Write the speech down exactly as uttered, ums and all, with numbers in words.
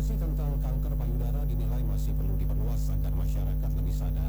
edukasi tentang kanker payudara dinilai masih perlu diperluas agar masyarakat lebih sadar